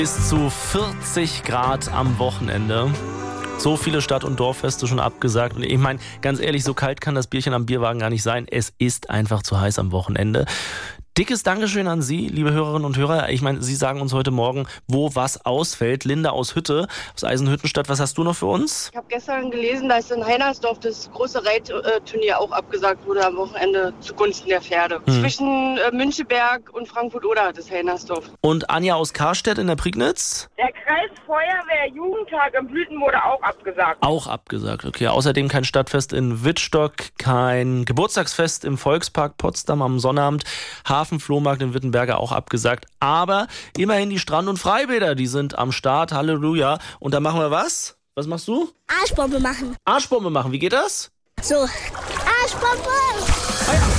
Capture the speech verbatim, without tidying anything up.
Bis zu vierzig Grad am Wochenende. So viele Stadt- und Dorffeste schon abgesagt. Und ich meine, ganz ehrlich, so kalt kann das Bierchen am Bierwagen gar nicht sein. Es ist einfach zu heiß am Wochenende. Dickes Dankeschön an Sie, liebe Hörerinnen und Hörer. Ich meine, Sie sagen uns heute Morgen, wo was ausfällt. Linda aus Hütte, aus Eisenhüttenstadt, was hast du noch für uns? Ich habe gestern gelesen, dass in Heinersdorf das große Reitturnier auch abgesagt wurde am Wochenende zugunsten der Pferde. Hm. Zwischen äh, Müncheberg und Frankfurt-Oder hat es Heinersdorf. Und Anja aus Karstedt in der Prignitz? Der Kreisfeuerwehr-Jugendtag in Blüten wurde auch abgesagt. Auch abgesagt, okay. Außerdem kein Stadtfest in Wittstock, kein Geburtstagsfest im Volkspark Potsdam am Sonnabend, Hafenflohmarkt in Wittenberge auch abgesagt. Aber immerhin die Strand- und Freibäder, die sind am Start. Halleluja. Und da machen wir was? Was machst du? Arschbombe machen. Arschbombe machen. Wie geht das? So. Arschbombe!